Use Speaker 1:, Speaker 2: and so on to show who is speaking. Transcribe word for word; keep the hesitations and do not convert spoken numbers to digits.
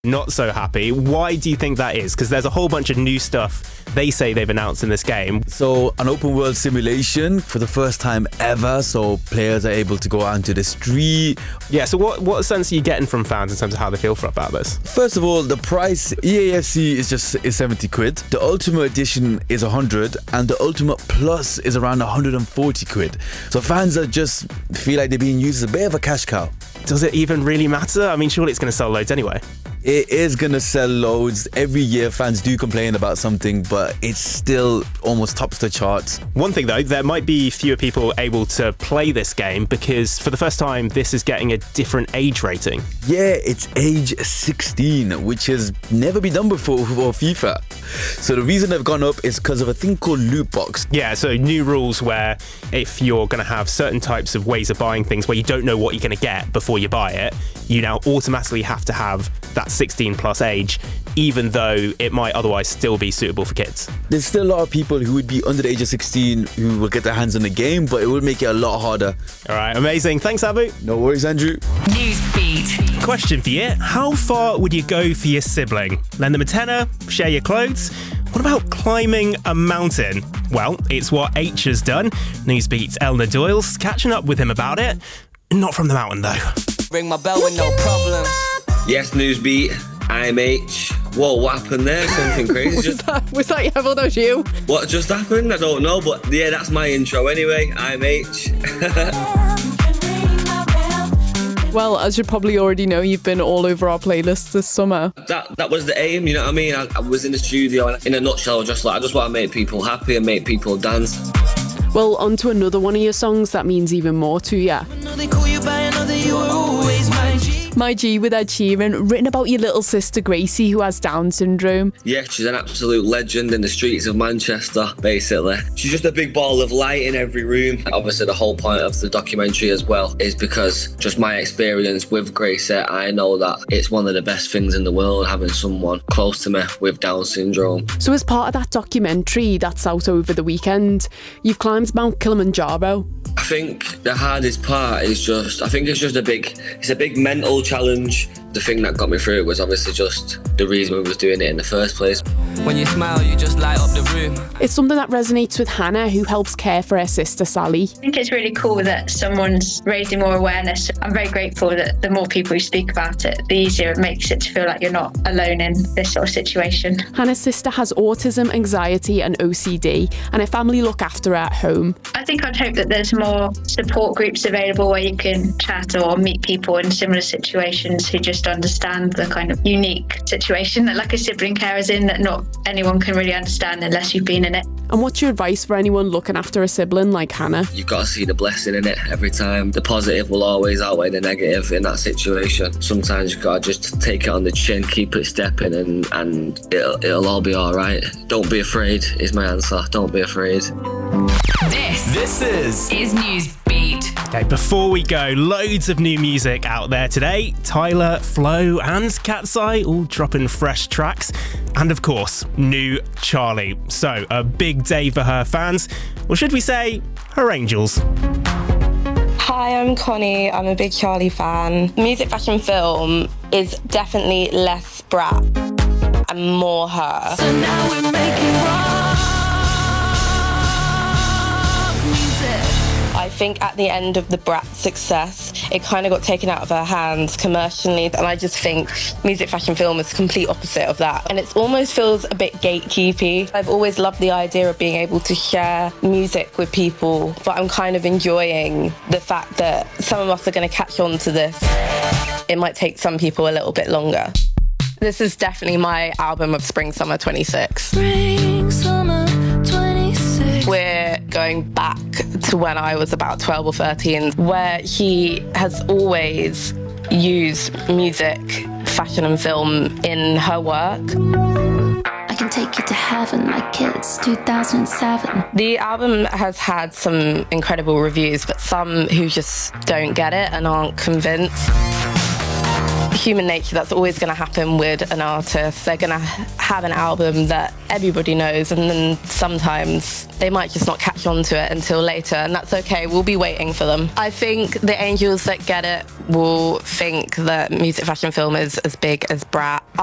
Speaker 1: not so happy. Why do you think that is? Because there's a whole bunch of new stuff they say they've announced in this game.
Speaker 2: So an open world simulation for the first time ever, so players are able to go out into the street.
Speaker 1: Yeah, so what, what sense are you getting from fans in terms of how they feel for about this?
Speaker 2: First of all, the price, E A F C is just is seventy quid. The Ultimate Edition is one hundred and the Ultimate Plus is around one hundred forty quid. So fans are just feel like they're being used as a bit of a cash cow.
Speaker 1: Does it even really matter? I mean, surely it's going to sell loads anyway.
Speaker 2: It is going to sell loads. Every year fans do complain about something, but it's still almost tops the charts.
Speaker 1: One thing though, there might be fewer people able to play this game because for the first time this is getting a different age rating.
Speaker 2: Yeah, it's age sixteen, which has never been done before for FIFA. So the reason they've gone up is because of a thing called loot box.
Speaker 1: Yeah, so new rules where if you're going to have certain types of ways of buying things where you don't know what you're going to get before you buy it, you now automatically have to have that sixteen plus age, even though it might otherwise still be suitable for kids.
Speaker 2: There's still a lot of people who would be under the age of sixteen who will get their hands on the game, but it will make it a lot harder.
Speaker 1: All right, amazing. Thanks, Abu.
Speaker 2: No worries, Andrew.
Speaker 3: Newsbeat.
Speaker 1: Question for you. How far would you go for your sibling? Lend them a tenner? Share your clothes? What about climbing a mountain? Well, it's what H has done. Newsbeat's Elna Doyle's catching up with him about it. Not from the mountain, though.
Speaker 4: Ring my bell with no problems.
Speaker 5: Yes, Newsbeat. I'm H. Whoa, what happened there? Something crazy.
Speaker 6: was,
Speaker 5: just...
Speaker 6: that, was that you? I thought that was you.
Speaker 5: What just happened? I don't know, but yeah, that's my intro anyway. I'm H.
Speaker 6: Well, as you probably already know, you've been all over our playlists this summer.
Speaker 5: That that was the aim, you know what I mean? I, I was in the studio, and in a nutshell, just like I just want to make people happy and make people dance.
Speaker 6: Well, on to another one of your songs that means even more to you. My G with Ed Sheeran, written about your little sister Gracie who has Down syndrome.
Speaker 5: Yeah, she's an absolute legend in the streets of Manchester, basically. She's just a big ball of light in every room. Obviously, the whole point of the documentary as well is because just my experience with Gracie, I know that it's one of the best things in the world having someone close to me with Down syndrome.
Speaker 6: So as part of that documentary that's out over the weekend, you've climbed Mount Kilimanjaro.
Speaker 5: I think the hardest part is just, I think it's just a big, it's a big mental challenge. The thing that got me through it was obviously just the reason we was doing it in the first place.
Speaker 4: When you smile, you just light up the room.
Speaker 6: It's something that resonates with Hannah, who helps care for her sister Sally.
Speaker 7: I think it's really cool that someone's raising more awareness. I'm very grateful that the more people who speak about it, the easier it makes it to feel like you're not alone in this sort of situation.
Speaker 6: Hannah's sister has autism, anxiety and O C D, and her family look after her at home.
Speaker 7: I think I'd hope that there's more support groups available where you can chat or meet people in similar situations who just understand the kind of unique situation that like a sibling care is in, that not anyone can really understand unless you've been in it.
Speaker 6: And what's your advice for anyone looking after a sibling like Hannah?
Speaker 5: You've got to see the blessing in it every time. The positive will always outweigh the negative in that situation. Sometimes you've got to just take it on the chin, keep it stepping, and, and it'll, it'll all be all right. Don't be afraid is my answer. Don't be afraid.
Speaker 3: This,
Speaker 1: This is...
Speaker 3: is Newsbeat.
Speaker 1: Okay, before we go, loads of new music out there today. Tyler, Flo and Cat's Eye all dropping fresh tracks. And of course, new Charlie. So, a big day for her fans. Or should we say, her angels.
Speaker 8: Hi, I'm Connie. I'm a big Charlie fan. Music, fashion, film is definitely less Brat and more her.
Speaker 3: So now we're making rock music.
Speaker 8: I think at the end of the Brat success, it kind of got taken out of her hands commercially, and I just think music, fashion, film is the complete opposite of that. And it almost feels a bit gatekeepy. I've always loved the idea of being able to share music with people, but I'm kind of enjoying the fact that some of us are going to catch on to this. It might take some people a little bit longer. This is definitely my album of Spring Summer twenty-six.
Speaker 3: Spring, summer, twenty-six.
Speaker 8: We're going back to when I was about twelve or thirteen, where he has always used music, fashion and film in her work.
Speaker 9: I can take you to heaven like it's two thousand seven.
Speaker 8: The album has had some incredible reviews, but some who just don't get it and aren't convinced. human nature. That's always going to happen with an artist. They're going to have an album that everybody knows, and then sometimes they might just not catch on to it until later, and that's okay. We'll be waiting for them. I think the angels that get it will think that music, fashion, film is as big as Brat.